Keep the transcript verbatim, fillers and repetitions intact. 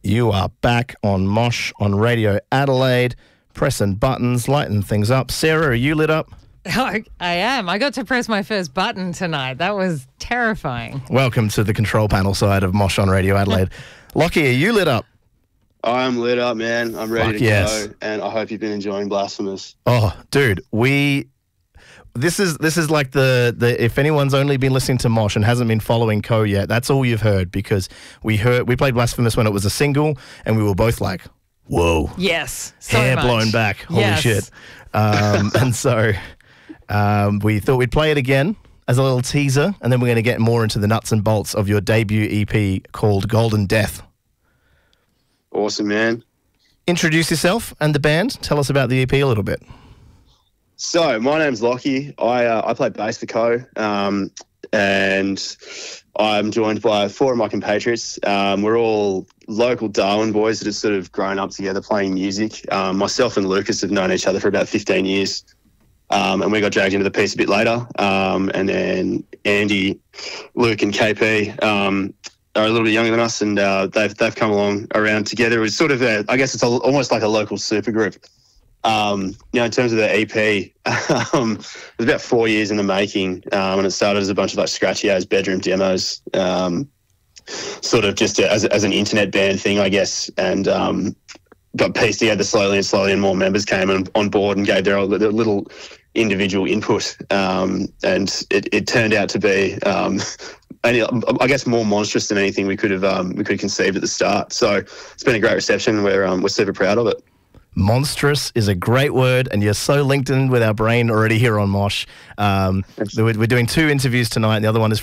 You are back on Mosh on Radio Adelaide, pressing buttons, lighting things up. Sarah, are you lit up? I am. I got to press my first button tonight. That was terrifying. Welcome to the control panel side of Mosh on Radio Adelaide. Lockie, are you lit up? I'm lit up, man. I'm ready Fuck to yes. go, and I hope you've been enjoying Blasphemous. Oh, dude, we... This is this is like the, the if anyone's only been listening to Mosh and hasn't been following Co yet, that's all you've heard, because we heard we played Blasphemous when it was a single, and we were both like, whoa. Yes. So hair much. blown back. Holy Yes. shit. Um, and so um, we thought we'd play it again as a little teaser, and then we're going to get more into the nuts and bolts of your debut E P called Golden Death. Awesome, man. Introduce yourself and the band. Tell us about the E P a little bit. So my name's Lockie. I uh, I play bass for Co, um, and I'm joined by four of my compatriots. Um, we're all local Darwin boys that have sort of grown up together playing music. Um, myself and Lucas have known each other for about fifteen years, um, and we got dragged into the piece a bit later. Um, and then Andy, Luke, and K P um, are a little bit younger than us, and uh, they've they've come along around together. It was sort of a, I guess it's a, almost like a local supergroup. Um, you know, in terms of the E P, um, it was about four years in the making, um, and it started as a bunch of like scratchy as bedroom demos, um, sort of just a, as, as an internet band thing, I guess, and um, got pieced together slowly and slowly, and more members came on, on board and gave their, their little individual input, um, and it, it turned out to be, um, any, I guess, more monstrous than anything we could have um, we could have conceived at the start. So it's been a great reception. We're um, we're super proud of it. Monstrous is a great word, and you're so linked in with our brain already here on Mosh. Um, we're, we're doing two interviews tonight, and the other one is